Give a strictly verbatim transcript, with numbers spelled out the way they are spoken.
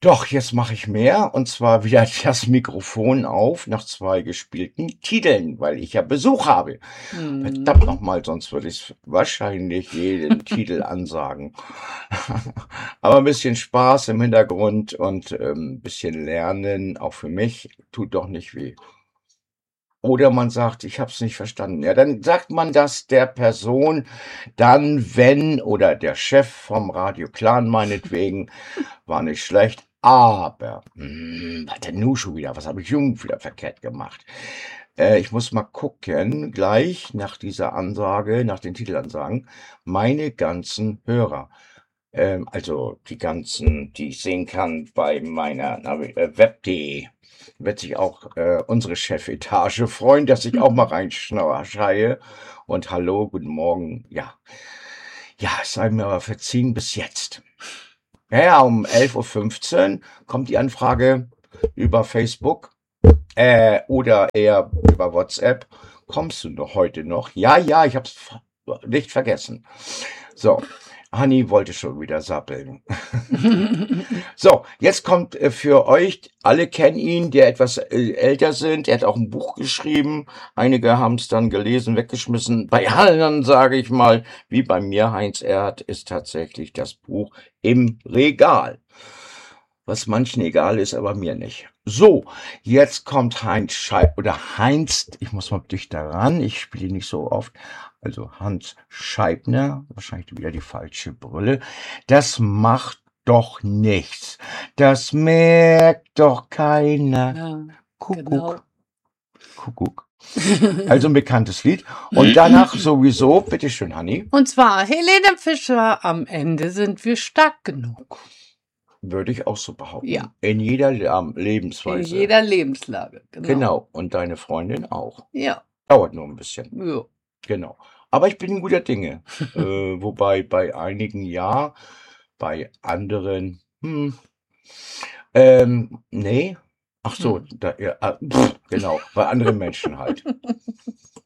Doch, jetzt mache ich mehr und zwar wieder das Mikrofon auf nach zwei gespielten Titeln, weil ich ja Besuch habe. Verdammt Mhm. nochmal, sonst würde ich wahrscheinlich jeden Titel ansagen. Aber ein bisschen Spaß im Hintergrund und ähm, ein bisschen Lernen, auch für mich, tut doch nicht weh. Oder man sagt, ich habe es nicht verstanden. Ja, dann sagt man das der Person dann, wenn, oder der Chef vom Radio Clan meinetwegen, war nicht schlecht, aber, hm, was denn nun schon wieder? Was habe ich nun wieder verkehrt gemacht? Äh, ich muss mal gucken, gleich nach dieser Ansage, nach den Titelansagen, meine ganzen Hörer. Ähm, also die ganzen, die ich sehen kann bei meiner Navi äh, web punkt de. Wird sich auch äh, unsere Chefetage freuen, dass ich auch mal reinschreie. Und hallo, guten Morgen. Ja, ja, es sei mir aber verziehen bis jetzt. Ja, ja, um elf Uhr fünfzehn kommt die Anfrage über Facebook äh, oder eher über WhatsApp. Kommst du noch heute noch? Ja, ja, ich hab's nicht vergessen. So, Hanni wollte schon wieder sappeln. So, jetzt kommt äh, für euch, alle kennen ihn, der etwas äh, älter sind. Er hat auch ein Buch geschrieben. Einige haben es dann gelesen, weggeschmissen. Bei anderen, sage ich mal, wie bei mir, Heinz Erhardt, ist tatsächlich das Buch im Regal. Was manchen egal ist, aber mir nicht. So, jetzt kommt Heinz Scheib oder Heinz, ich muss mal dichter ran, ich spiele nicht so oft. Also Hans Scheibner, wahrscheinlich wieder die falsche Brille. Das macht doch nichts. Das merkt doch keiner. Ja, Kuckuck, genau. Kuckuck. Also ein bekanntes Lied. Und danach sowieso, bitteschön, Hanni, Und zwar Helene Fischer, am Ende sind wir stark genug. würde ich auch so Ja, behaupten. In jeder Le ähm, in Lebensweise. jeder Lebenslage, genau. Genau. Und deine Freundin auch. Ja, Dauert nur ein bisschen. ja. Genau. Aber ich bin guter Dinge. Äh, wobei bei einigen ja, bei anderen, hm, ähm, nee. Ach so, Hm. da, ja, ah, pff, genau, bei anderen Menschen halt.